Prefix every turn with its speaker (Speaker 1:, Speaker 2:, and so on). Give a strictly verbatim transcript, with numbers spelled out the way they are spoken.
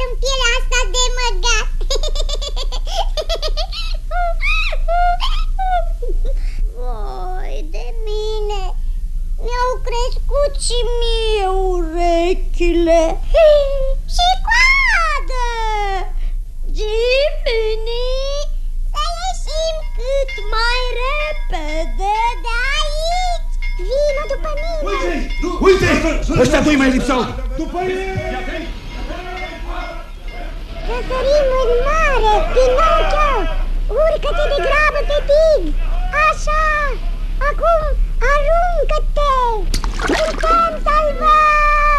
Speaker 1: în pielea asta de măgat. Voi de mine, mi-au crescut și mie urechile și coadă. Jiminy, să ieșim cât mai repede de aici. Vino după mine.
Speaker 2: Uite, uite, ăștia doi mai lipsau.
Speaker 3: După ei!
Speaker 1: Să sărim în mare, Pinocchio. Urcă-te de grabă pe dig. Așa, acum aruncă-te. Suntem salvați.